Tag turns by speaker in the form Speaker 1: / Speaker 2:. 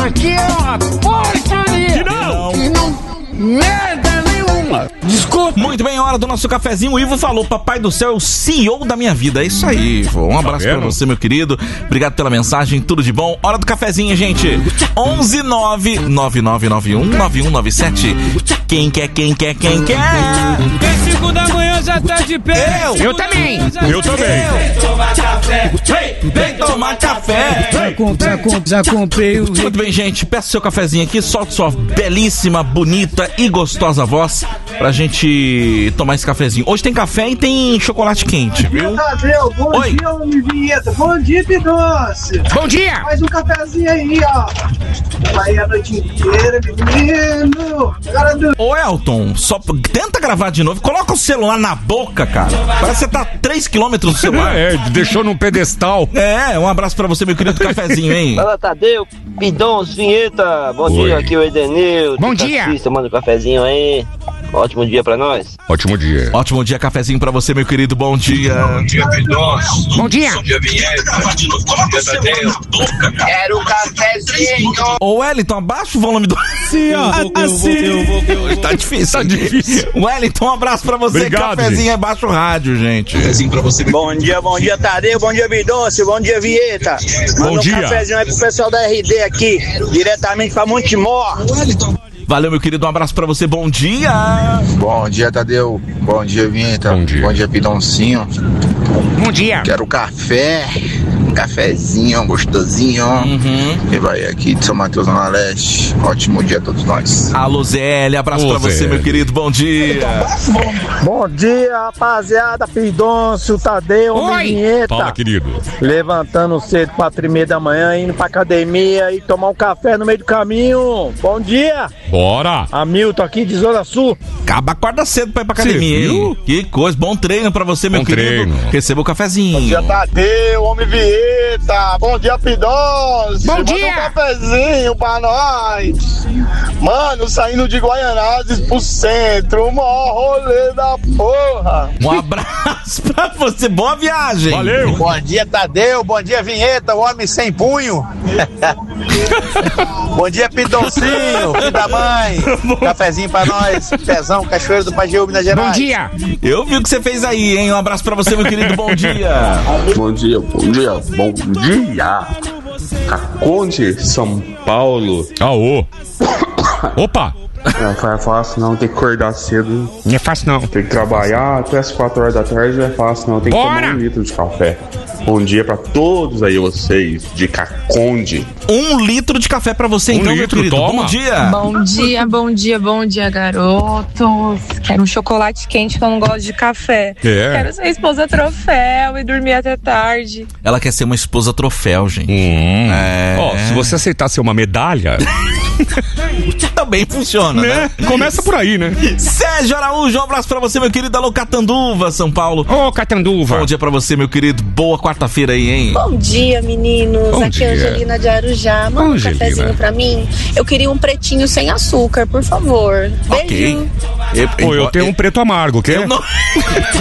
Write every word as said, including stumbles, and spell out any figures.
Speaker 1: aqui é uma porcaria.
Speaker 2: Que não.
Speaker 1: Que não. Merda nenhuma. Desculpa.
Speaker 2: Muito bem, hora do nosso cafezinho. O Ivo falou, papai do céu é o C E O da minha vida. É isso aí, Ivo. Um abraço
Speaker 3: tá
Speaker 2: pra você, meu querido. Obrigado pela mensagem, tudo de bom. Hora do cafezinho, gente. onze nove nove nove nove um nove um nove sete. Quem quer, quem quer, quem quer?
Speaker 4: Às cinco da manhã já tá de pé.
Speaker 2: Eu.
Speaker 1: Eu também.
Speaker 3: Eu também.
Speaker 2: Vem tomar café. Vem tomar café.
Speaker 4: Já, comp, já, comp, já comprei o...
Speaker 2: Muito bem, gente. Peça seu cafezinho aqui. Solte sua belíssima, bonita e gostosa voz pra gente tomar esse cafezinho. Hoje tem café e tem chocolate quente, viu?
Speaker 5: Tadeu, bom
Speaker 2: Oi.
Speaker 5: dia, homem vinheta. Bom dia, Pidoce.
Speaker 1: Bom dia.
Speaker 5: Mais um cafezinho aí, ó. Vai a noite inteira, menino. Agora do...
Speaker 2: Ô, Elton, só tenta gravar de novo. Coloca o celular na boca, cara. Parece que você tá a três quilômetros do celular.
Speaker 3: É, deixou num pedestal.
Speaker 2: É, um abraço pra você, meu querido cafezinho, hein?
Speaker 6: Fala, Tadeu, Pidons, vinheta. Bom
Speaker 3: Oi.
Speaker 6: dia, aqui é o Edenil.
Speaker 1: Bom dia.
Speaker 6: Manda um cafezinho aí. Ótimo dia pra nós.
Speaker 3: Ótimo dia.
Speaker 2: Ótimo dia, cafezinho pra você, meu querido. Bom dia.
Speaker 7: Bom dia, Pidons.
Speaker 1: Bom dia.
Speaker 7: Bom dia, vinheta. Bom dia, Tadeu.
Speaker 5: Quero um cafezinho.
Speaker 2: Ô, Wellington, abaixa o volume do...
Speaker 4: Sim, ó. Assim.
Speaker 2: Tá difícil.
Speaker 3: Tá difícil.
Speaker 2: Wellington, um abraço pra você.
Speaker 3: Obrigado,
Speaker 2: Cafezinho
Speaker 3: gente.
Speaker 2: é baixo rádio, gente.
Speaker 7: Cafezinho pra você.
Speaker 6: Bom dia, bom dia, Tadeu. Bom dia, Pidons. Bom dia, vinheta. Manda
Speaker 3: Bom
Speaker 6: um
Speaker 3: dia.
Speaker 6: cafezinho aí pro pessoal da R D aqui, diretamente pra Montemor.
Speaker 2: Valeu, meu querido. Um abraço pra você. Bom dia.
Speaker 8: Bom dia, Tadeu. Bom dia, Vinheta.
Speaker 3: Bom dia.
Speaker 8: Bom dia, Pidoncinho.
Speaker 1: Bom dia.
Speaker 8: Quero café, um cafezinho gostosinho.
Speaker 2: Uhum.
Speaker 8: E vai aqui de São Mateus, Zona Leste. Ótimo dia a todos nós.
Speaker 2: Alô, Zé L. Abraço
Speaker 3: Ô,
Speaker 2: pra você,
Speaker 3: Zé.
Speaker 2: meu querido. Bom dia.
Speaker 5: Bom dia, rapaziada. Pidoncio, Tadeu,
Speaker 1: Oi.
Speaker 5: homem vinheta.
Speaker 3: Fala, querido.
Speaker 5: Levantando cedo, quatro e meia da manhã, indo pra academia e tomar um café no meio do caminho. Bom dia.
Speaker 3: Bora.
Speaker 5: Hamilton aqui de Zona Sul.
Speaker 2: Acaba, acorda cedo pra ir pra
Speaker 3: Cê
Speaker 2: academia,
Speaker 3: viu?
Speaker 2: hein? Que coisa. Bom treino pra você, meu
Speaker 3: Bom
Speaker 2: querido.
Speaker 3: treino.
Speaker 2: Receba o cafezinho.
Speaker 5: Tadeu, homem vinheta. Bom dia, Pidoncio.
Speaker 1: Bom
Speaker 5: Manda
Speaker 1: dia.
Speaker 5: um cafezinho pra nós. Mano, saindo de Guaianazes pro centro, o maior rolê da porra.
Speaker 2: Um abraço pra você. Boa viagem.
Speaker 3: Valeu.
Speaker 5: Bom dia, Tadeu. Bom dia, vinheta, o homem sem punho. Bom dia, Pidoncinho, filho da mãe. Cafezinho pra nós. Pezão, Cachoeiro do Pajeú, Minas Gerais.
Speaker 1: Bom dia.
Speaker 2: Eu vi o que você fez aí, hein? Um abraço pra você, meu querido. Bom dia.
Speaker 9: Bom dia, bom dia, bom dia. Caconde, São Paulo.
Speaker 3: Aô. Opa.
Speaker 9: Não é fácil não, tem que acordar cedo,
Speaker 1: Não é fácil, não.
Speaker 9: tem que trabalhar até as quatro horas da tarde, não é fácil não, tem que
Speaker 1: Bora!
Speaker 9: tomar um litro de café. Bom dia pra todos aí vocês de Caconde.
Speaker 2: Um litro de café pra você,
Speaker 3: Um
Speaker 2: então,
Speaker 3: litro,
Speaker 2: meu querido.
Speaker 3: toma.
Speaker 2: Bom dia.
Speaker 10: Bom dia, bom dia, bom dia, garotos. Quero um chocolate quente que eu não gosto de café.
Speaker 3: É.
Speaker 10: Quero ser esposa troféu e dormir até tarde.
Speaker 2: Ela quer ser uma esposa troféu, gente.
Speaker 3: Hum.
Speaker 2: É.
Speaker 3: Ó, se você aceitar ser uma medalha,
Speaker 2: Também funciona, né?
Speaker 3: né? Começa por aí, né?
Speaker 2: Sérgio Araújo, um abraço pra você, meu querido. Alô, Catanduva, São Paulo.
Speaker 1: Ô, Catanduva.
Speaker 2: Bom dia pra você, meu querido. Boa quarta-feira aí, hein?
Speaker 11: Bom dia, meninos.
Speaker 3: Bom
Speaker 11: Aqui é a
Speaker 3: dia.
Speaker 11: Angelina de Arujá. Manda um
Speaker 3: Angelina.
Speaker 11: cafezinho pra mim. Eu queria um pretinho sem açúcar, por favor. Beijo.
Speaker 2: Ok. Eu,
Speaker 3: Pô, eu tenho um preto amargo, quer?
Speaker 2: eu não...